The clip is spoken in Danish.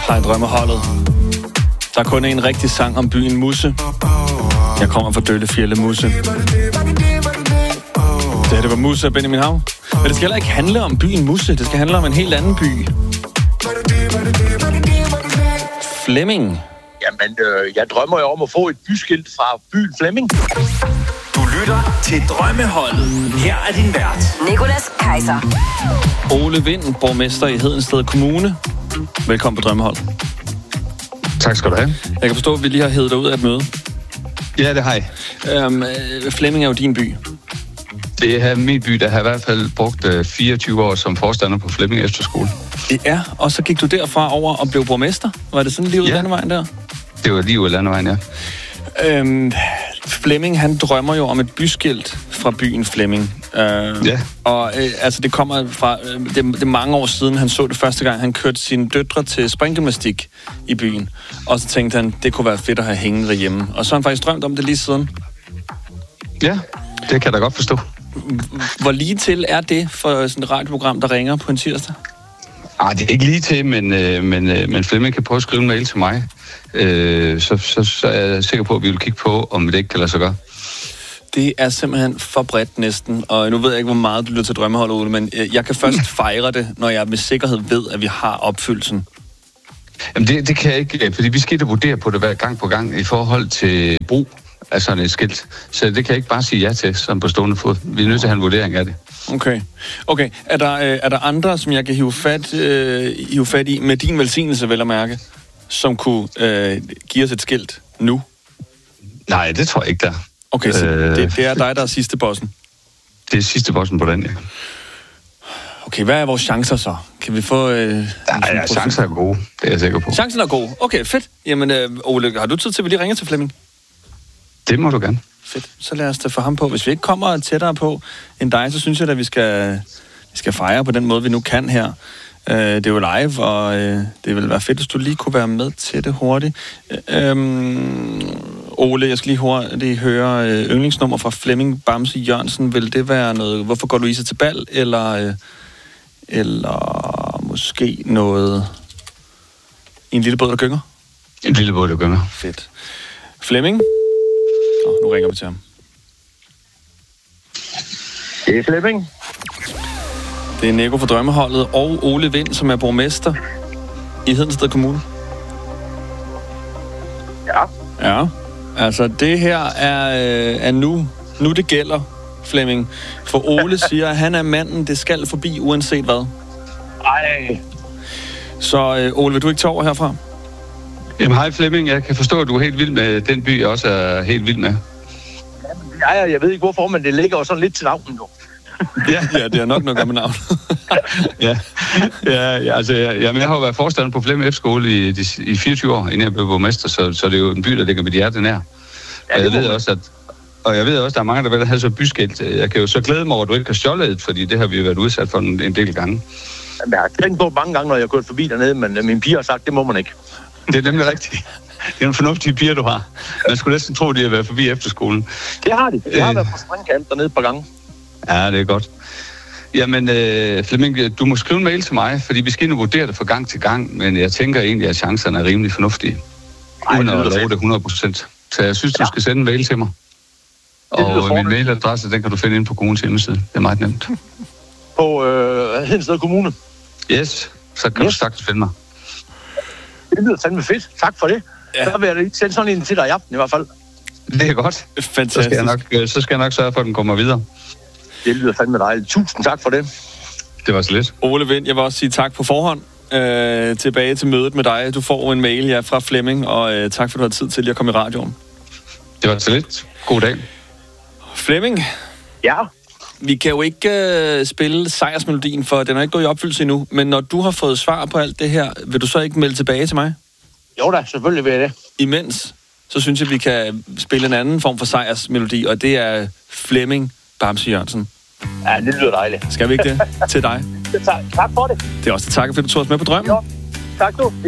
Hej Drømmeholdet. Der er kun en rigtig sang om byen Musse. Jeg kommer fra Døllefjelde Musse. Det var Musse af Benjamin Hav. Men det skal heller ikke handle om byen Musse. Det skal handle om en helt anden by. Flemming. Jamen, jeg drømmer jo om at få et byskilt fra byen Flemming. Du lytter til Drømmeholdet. Her er din vært, Nicolas Kaiser. Ole Vind, borgmester i Hedensted Kommune. Velkommen på Drømmeholdet. Tak skal du have. Jeg kan forstå, at vi lige har hævet dig ud af et møde. Ja, det har jeg. Flemming er jo din by. Det er min by, der har i hvert fald brugt 24 år som forstander på Flemming Efterskole. Ja, og så gik du derfra over og blev borgmester. Var det sådan lige ud af landevejen der? Det var lige ud af landevejen, ja. Flemming, han drømmer jo om et byskilt fra byen Flemming. Ja. Og altså, det kommer fra... Det er mange år siden, han så det første gang. Han kørte sine døtre til springgymnastik i byen. Og så tænkte han, det kunne være fedt at have hængende derhjemme. Og så har han faktisk drømt om det lige siden. Ja, det kan jeg da godt forstå. Hvor lige til er det for sådan et radioprogram, der ringer på en tirsdag? Det er ikke lige til, men Flemming kan prøve at skrive en mail til mig. Så er jeg sikker på, at vi vil kigge på, om det ikke kan lade sig gøre. Det er simpelthen for bredt næsten, og nu ved jeg ikke, hvor meget du lytter til Drømmeholdet, Ole, men jeg kan først fejre det, når jeg med sikkerhed ved, at vi har opfyldelsen. Jamen det kan jeg ikke, fordi vi skal vurdere på det hver gang på gang i forhold til brug af sådan et skilt. Så det kan jeg ikke bare sige ja til, som på stående fod. Vi er nødt til at have en vurdering af det. Okay. Er der andre, som jeg kan hive fat i med din velsignelse, vel at mærke, som kunne give os et skilt nu? Nej, det tror jeg ikke, der. Okay, så det er dig, der er sidste bossen? Det er sidste bossen på den, ja. Okay, hvad er vores chancer så? Kan vi få... chancer er gode, det er jeg sikker på. Chancen er gode. Okay, fedt. Jamen, Ole, har du tid til, at vi lige ringer til Flemming? Det må du gerne. Fedt. Så lad os da få ham på. Hvis vi ikke kommer tættere på end dig, så synes jeg, at vi skal fejre på den måde, vi nu kan her. Det er jo live, og det ville være fedt, hvis du lige kunne være med til det hurtigt. Ole, jeg skal lige hurtigt høre yndlingsnummer fra Flemming Bamse Jørgensen. Vil det være noget... Hvorfor går Louise til bal? Eller måske noget... En lille båd, der gynger? En lille båd, der gynger. Fedt. Flemming? Nu ringer vi til ham. Det er Flemming. Det er Nico fra Drømmeholdet og Ole Vind, som er borgmester i Hedensted Kommune. Ja. Altså, det her er nu det gælder, Flemming. For Ole siger, at han er manden, det skal forbi, uanset hvad. Ej. Så Ole, vil du ikke tage over herfra? Jamen, hej Flemming. Jeg kan forstå, at du er helt vild med den by, jeg også er helt vild med. Jeg ved ikke hvorfor, men det ligger jo sådan lidt til navnet nu. Ja, det er nok noget med navn. Jeg har jo været forstander på Flemming Efterskole i 24 år, inden jeg blev borgmester, så det er jo en by, der ligger mit hjerte nær. Og jeg ved også, at der er mange, der vil have så byskilt. Jeg kan jo så glæde mig over, at du ikke har stjålet, fordi det har vi jo været udsat for en del gange. Jeg har tænkt på mange gange, når jeg har kørt forbi dernede, men min piger har sagt, det må man ikke. Det er nemlig rigtigt. Det er en fornuftig piger, du har. Man skulle næsten tro, de har været forbi efterskolen. Det har de. Jeg har været på strandkant dernede et par gange. Ja, det er godt. Jamen, Flemming, du må skrive en mail til mig, fordi vi skal nu vurdere det fra gang til gang, men jeg tænker egentlig, at chancerne er rimelig fornuftige. Uden at love det 100%. Så jeg synes, du skal sende en mail til mig. Og min mailadresse, den kan du finde inde på kommunens hjemmeside. Det er meget nemt. På Hedensted Kommune? Yes, så kan du sagtens finde mig. Det lyder fandme fedt. Tak for det. Ja. Så vil jeg lige sende sådan en til dig i aften i hvert fald. Det er godt. Fantastisk. Så skal jeg nok sørge for, at den kommer videre. Det lyder fandme dejligt. Tusind tak for det. Det var så lidt. Ole Vind, jeg vil også sige tak på forhånd. Tilbage til mødet med dig. Du får en mail fra Flemming, og tak for, at du har tid til at komme i radioen. Det var så lidt. God dag. Flemming? Ja? Vi kan jo ikke spille sejrsmelodien, for den er ikke gået i opfyldelse endnu. Men når du har fået svar på alt det her, vil du så ikke melde tilbage til mig? Jo da, selvfølgelig vil jeg det. Imens, så synes jeg, vi kan spille en anden form for sejrsmelodi, og det er Flemming Bamse Jørgensen. Ja, det lyder dejligt. Skal vi ikke det? Til dig. Tak for det. Det er også til takke, fordi du tog os med på drømmen. Jo, tak du.